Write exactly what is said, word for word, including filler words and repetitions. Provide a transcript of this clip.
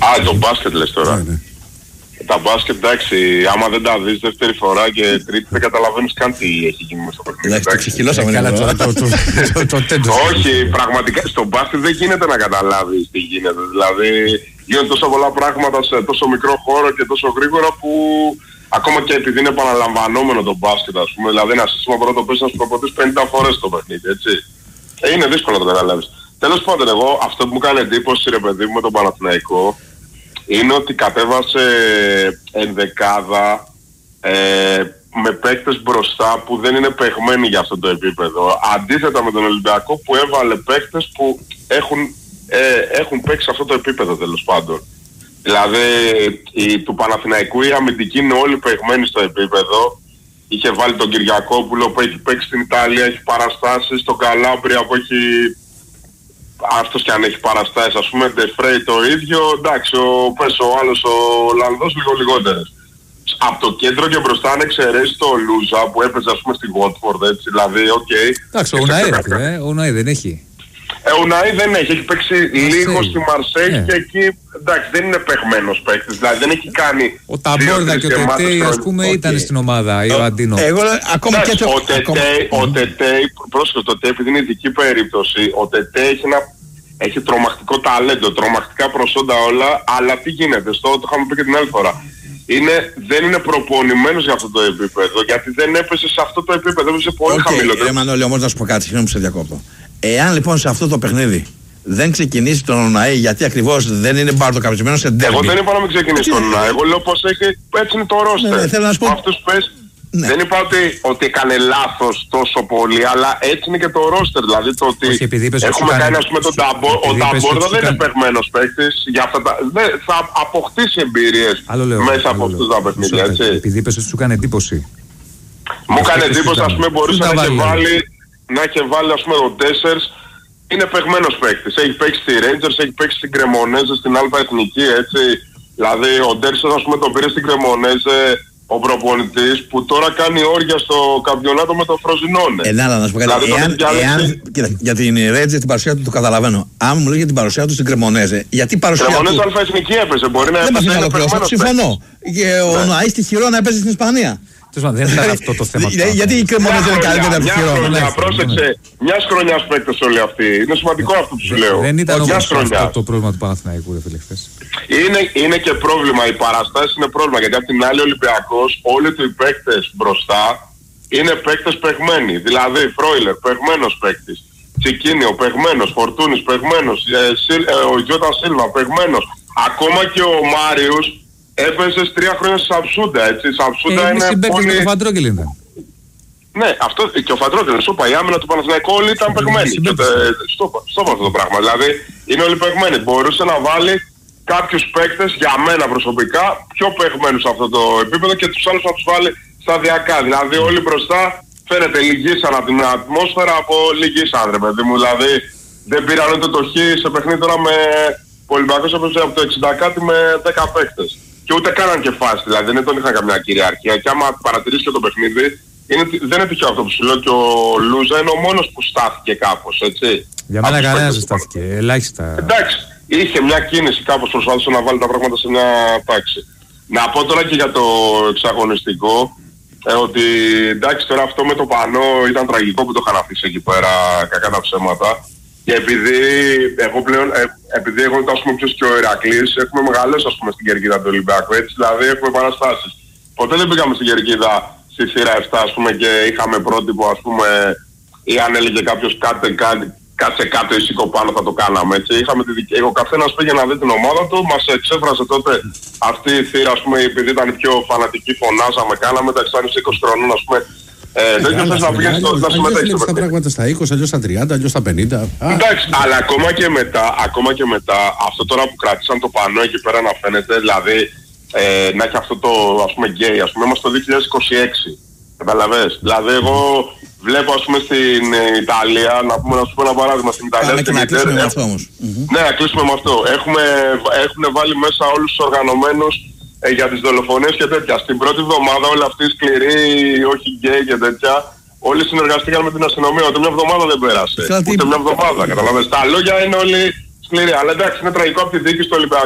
Α, το μπάσκετ λες τώρα. Ναι, ναι. Τα μπάσκετ, εντάξει, άμα δεν τα δεις δεύτερη φορά και τρίτη δεν καταλαβαίνεις καν τι έχει γίνει μες στο παιχνίδι. Εντάξει, το ξεχυλώσαμε. Όχι, πραγματικά στο μπάσκετ δεν γίνεται να καταλάβεις τι γίνεται. Δηλαδή γίνονται τόσα πολλά πράγματα σε τόσο μικρό χώρο και τόσο γρήγορα που ακόμα και επειδή είναι επαναλαμβανόμενο το μπάσκετ, ας πούμε, δηλαδή ένα σύστημα πρώτο πες να σου προποτείς πενήντα φορές το παιχνίδι, έτσι. Ε, είναι δύσκολο να το καταλάβεις. Τέλος πάντων, εγώ αυτό που μου κάνει εντύπωση, ρε παιδί μου, με τον Παναθηναϊκό είναι ότι κατέβασε ενδεκάδα ε, με παίκτες μπροστά που δεν είναι παιγμένοι για αυτό το επίπεδο. Αντίθετα με τον Ολυμπιακό που έβαλε παίκτες που έχουν, ε, έχουν παίξει σε αυτό το επίπεδο, τέλος πάντων. Δηλαδή η, του Παναθηναϊκού οι αμυντικοί είναι όλοι παιγμένοι στο επίπεδο. Είχε βάλει τον Κυριακόπουλο που έχει παίξει στην Ιταλία, έχει παραστάσεις, τον Καλάμπρια που έχει... Αυτός και αν έχει παραστάσεις, ας πούμε, Ντεφρέι το ίδιο, εντάξει, ο, πες, ο άλλος ο Ολλανδός λίγο λιγότερες. Από το κέντρο και μπροστά αν εξαιρέσει το Λούζα που έπαιζε, ας πούμε, στη Watford, έτσι, δηλαδή, οκ. Okay, εντάξει, ο Ουναή, ε, ο Ουναή δεν έχει. Ε, ο Ουναή δεν έχει, έχει παίξει Μαρσέη. Λίγο στη Μαρσέη yeah. και εκεί, εντάξει, δεν είναι παιγμένος παίκτης, δηλαδή δεν έχει κάνει... Ο Ταμπόρδα και ο Τετέι, ας πούμε, okay. ήταν στην ομάδα, ή ο Αντίνο. Εγώ, ακόμα και ο Τετέι, ο Τετέι, πρόσεχε, το Τετέι, επειδή είναι ειδική περίπτωση, ο Τετέι έχει ένα... Έχει τρομακτικό ταλέντο, τρομακτικά προσόντα όλα, αλλά τι γίνεται, στο το είχαμε πει και την άλλη φορά. Είναι, δεν είναι προπονημένος για αυτό το επίπεδο, γιατί δεν έπεσε σε αυτό το επίπεδο, έπεσε πολύ okay, χαμηλότερο. Κύριε Μανώλη, όμως να σου πω κάτι, συγγνώμη που σε διακόπτω. Εάν λοιπόν σε αυτό το παιχνίδι δεν ξεκινήσει τον Ουναή, γιατί ακριβώς δεν είναι μπαρτοκαπισμένος σε ντέρμπι. Εγώ δεν είπα να μην ξεκινήσει τον Ουναή, εγώ λέω πως έχει, έτσι είναι το ρόστερ. Ναι, ναι, θέλω να σου πω... Αυτούς πες, ναι. Δεν είπα ότι, ότι έκανε λάθος τόσο πολύ, αλλά έτσι είναι και το ρόστερ. Δηλαδή το ότι όχι, έχουμε κάνει, ας πούμε, τον Ταμπόρ. Ο Ταμπόρδο δεν είναι παιγμένος παίκτης. Θα αποκτήσει εμπειρίες μέσα από αυτούς τα παιχνίδια, έτσι. Επειδή είπες ότι σου έκανε εντύπωση. Μου έκανε εντύπωση, ας πούμε, μπορούσε να έχει βάλει, να έχει βάλει, ας πούμε, ο Τέσσερς. Είναι παιγμένος παίκτης. Έχει παίξει στη Rangers, έχει παίξει στην Κρεμονέζε, στην Αλφα Εθνική, έτσι. Δηλαδή ο Ντέρσον, ας πούμε, τον πήρε στην Κρεμονέζε ο προπονητής που τώρα κάνει όρια στο καμπιονάτο με το Φροζινόνε. Ε, ναι, αλλά να σου πω κάτι. Δηλαδή, εάν, εάν, κοίτα, για την Ρέτζε την παρουσία του το καταλαβαίνω. Αν μου λέγε την παρουσία του στην Κρεμονέζε, γιατί παρουσία του... Κρεμονέζε Αλφα Εθνική έπαιζε, μπορεί να έπαιζε ένα παιγμένος. Συμφωνώ. Και ο Νοαής στη Χειρό να έπαιζε στην Ισπανία. Δεν ήταν αυτό το θέμα. Γιατί η Κρεμονέζε είναι καλύτερη από τη Χειρό. Πρόσεξε, μιας χρονιάς παίκτες όλοι αυτοί. Είναι σημαντικό αυτό που σου λέω. Δεν ήταν όμως αυτό το πρόβλημα του Παναθηναϊκού, ρε φίλε, χθες. Είναι, είναι και πρόβλημα, οι παραστάσεις είναι πρόβλημα, γιατί απ' την άλλη ο Ολυμπιακός, όλοι του οι παίκτες μπροστά είναι παίκτες παιγμένοι. Δηλαδή Φρόιλερ, παιγμένος παίκτης, Τσικίνιο, παιγμένος, Φορτούνης, παιγμένος, ε, ε, ο Γιώτα Σίλβα, παιγμένος. Ακόμα και ο Μάριος έπαιζε τρία χρόνια στη Σαψούντα, έτσι. Η Σαψούντα ε, είναι πολύ... με το Φαντρόκελ ήταν. Ναι, αυτό και ο Φαντρόκελ, σου είπα, η άμυνα του Παναθηναϊκού όλοι ήταν παιγμένοι. Στο είπα αυτό το πράγμα, δηλαδή είναι όλοι παιγμένοι. Μπορούσε να βάλει κάποιους παίκτες, για μένα προσωπικά, πιο παιγμένους σε αυτό το επίπεδο και τους άλλους να τους βάλει σταδιακά. Δηλαδή όλοι μπροστά φαίνεται λυγίσαν από την ατμόσφαιρα, από λυγίσαν, ρε παιδί μου. Δηλαδή δεν πήραν ούτε το χ σε παιχνίδι τώρα με Ολυμπιακός από το εξήντα κάτι με δέκα παίκτες. Και ούτε κάναν και φάση, δηλαδή δεν τον είχαν καμιά κυριαρχία. Και άμα παρατηρήσεις και το παιχνίδι, είναι, δεν είναι τυχαίο αυτό που σου λέω, και ο Λούζα είναι ο μόνος που στάθηκε κάπως, έτσι. Για μένα κανένας δεν στάθηκε, ελάχιστα. Εντάξει, είχε μια κίνηση κάπως, προσπάθησε να βάλει τα πράγματα σε μια τάξη. Να πω τώρα και για το εξαγωνιστικό, ε, ότι εντάξει τώρα αυτό με το πανό ήταν τραγικό που το είχαν αφήσει εκεί πέρα, κακά τα ψέματα. Και επειδή εγώ πλέον, ε, επειδή εγώ ας πούμε ποιος και ο Ηρακλής, έχουμε μεγαλώσει ας πούμε στην κερκίδα του Ολυμπιακού, έτσι, δηλαδή έχουμε παραστάσεις. Ποτέ δεν πήγαμε στην κερκίδα στη θύρα επτά ας πούμε και είχαμε πρότυπο ας πούμε, ή αν έλεγε κάποιος κάτε, κάτε, κάτσε κάτω ή σήκω πάνω θα το κάναμε, έτσι. Είχαμε τη δική, ο καθένας πήγε να δει την ομάδα του, μας εξέφρασε τότε αυτή η θύρα ας πούμε, επειδή ήταν πιο φανατική, φωνάζαμε, κάναμε, τα εξάνεις είκοσι χρονών ας πούμε. Ε, δεν θες να πηγαίνεις να συμμετέχεις. Αλλιώς τα πράγματα στα είκοσι, αλλιώς στα τριάντα, αλλιώς στα πενήντα. Εντάξει, αλλά ακόμα και μετά, ακόμα και μετά, αυτό τώρα που κρατήσαν το πανό εκεί πέρα να φαίνεται, δηλαδή ε, να έχει αυτό το ας πούμε γκέι, ας πούμε, είμαστε το δύο χιλιάδες είκοσι έξι. Καταλαβες. Δηλαδή εγώ βλέπω ας πούμε στην Ιταλία, να πούμε να σου πω ένα παράδειγμα, στην Ιταλία. Πάμε και να κλείσουμε με αυτό όμως. Ναι, να κλείσουμε με αυτό. Έχουμε, έχουν βάλει μέσα όλους τους οργανωμένους ε, για τις δολοφονίες και τέτοια. Στην πρώτη εβδομάδα όλοι αυτοί οι σκληροί, όχι γκέι και τέτοια, όλοι συνεργαστήκαν με την αστυνομία. Ούτε μια εβδομάδα δεν πέρασε. Ούτε μια εβδομάδα, καταλαβαίνεις. Τα λόγια είναι όλοι σκληροί. Αλλά εντάξει, είναι τραγικό από τη δίκη στο Ολυμπιακό.